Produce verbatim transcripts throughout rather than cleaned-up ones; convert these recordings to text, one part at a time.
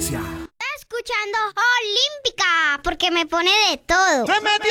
Valencia. Escuchando Olímpica, porque me pone de todo. ¡Se metió!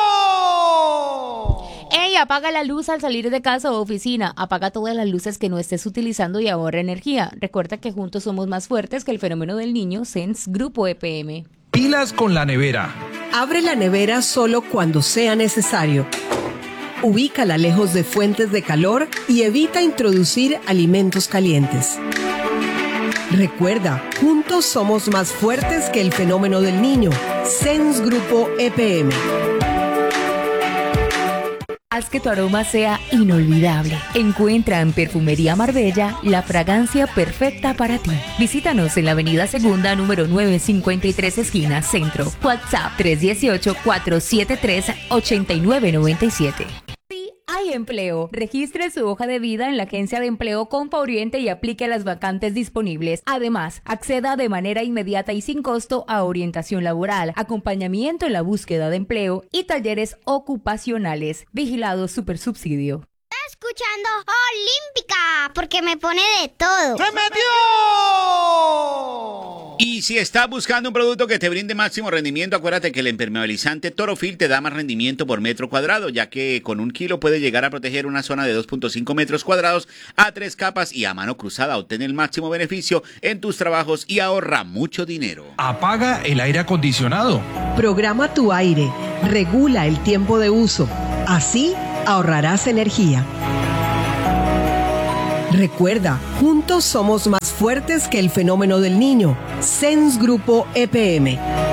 ¡Ey! Apaga la luz al salir de casa o oficina. Apaga todas las luces que no estés utilizando y ahorra energía. Recuerda que juntos somos más fuertes que el fenómeno del niño. Sense Grupo E P M. Pilas con la nevera. Abre la nevera solo cuando sea necesario. Ubícala lejos de fuentes de calor y evita introducir alimentos calientes. Recuerda, juntos somos más fuertes que el fenómeno del niño. Sense Grupo E P M. Haz que tu aroma sea inolvidable. Encuentra en Perfumería Marbella la fragancia perfecta para ti. Visítanos en la avenida Segunda, número novecientos cincuenta y tres, esquina Centro. WhatsApp tres uno ocho, cuatro siete tres, ocho nueve nueve siete. Hay empleo. Registre su hoja de vida en la Agencia de Empleo Compa Oriente y aplique a las vacantes disponibles. Además, acceda de manera inmediata y sin costo a orientación laboral, acompañamiento en la búsqueda de empleo y talleres ocupacionales. Vigilado Supersubsidio. Escuchando Olímpica, porque me pone de todo. ¡Se metió! Y si estás buscando un producto que te brinde máximo rendimiento, acuérdate que el impermeabilizante Torofil te da más rendimiento por metro cuadrado, ya que con un kilo puede llegar a proteger una zona de dos punto cinco metros cuadrados a tres capas y a mano cruzada obtén el máximo beneficio en tus trabajos y ahorra mucho dinero. Apaga el aire acondicionado. Programa tu aire. Regula el tiempo de uso. Así ahorrarás energía. Recuerda, juntos somos más fuertes que el fenómeno del niño. Sense Grupo E P M.